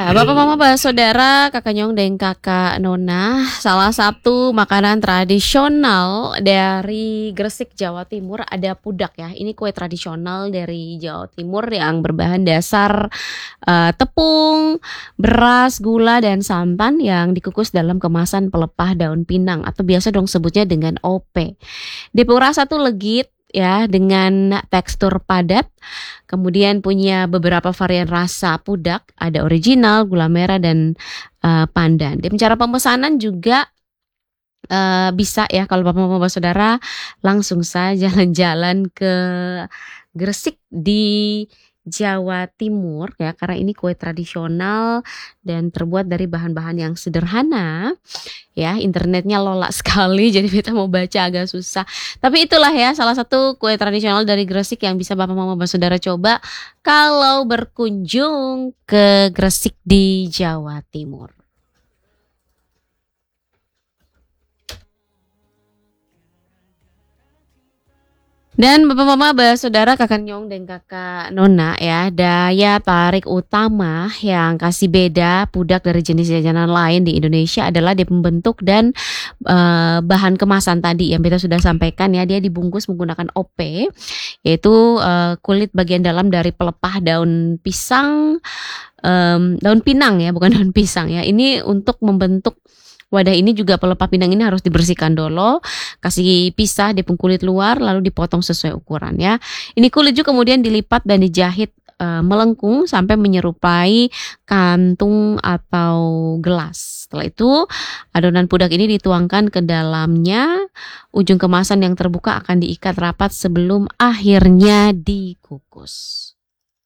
Ya, Bapak Mama Saudara, Kakak Nyong dan Kakak Nona, salah satu makanan tradisional dari Gresik, Jawa Timur ada pudak ya. Ini kue tradisional dari Jawa Timur yang berbahan dasar tepung, beras, gula dan santan yang dikukus dalam kemasan pelepah daun pinang atau biasa dong sebutnya dengan OP. Depo rasa tuh legit ya dengan tekstur padat. Kemudian punya beberapa varian rasa pudak, ada original, gula merah dan pandan. Dan cara pemesanan juga bisa ya kalau Bapak-bapak Saudara langsung saja jalan-jalan ke Gresik di Jawa Timur ya, karena ini kue tradisional dan terbuat dari bahan-bahan yang sederhana ya. Internetnya lola sekali jadi kita mau baca agak susah, tapi itulah ya salah satu kue tradisional dari Gresik yang bisa Bapak Mama Saudara coba kalau berkunjung ke Gresik di Jawa Timur. Dan Bapak Mama Saudara, Kakak Nyong dan Kakak Nona ya, daya tarik utama yang kasih beda pudak dari jenis jajanan lain di Indonesia adalah di pembentuk dan bahan kemasan tadi yang kita sudah sampaikan ya. Dia dibungkus menggunakan OP, yaitu kulit bagian dalam dari pelepah daun pisang, daun pinang ya, bukan daun pisang ya. Ini untuk membentuk wadah ini juga pelepah pinang ini harus dibersihkan dulu, kasih pisah di kulit luar lalu dipotong sesuai ukuran ya. Ini kulit juga kemudian dilipat dan dijahit melengkung sampai menyerupai kantung atau gelas. Setelah itu adonan pudak ini dituangkan ke dalamnya. Ujung kemasan yang terbuka akan diikat rapat sebelum akhirnya dikukus.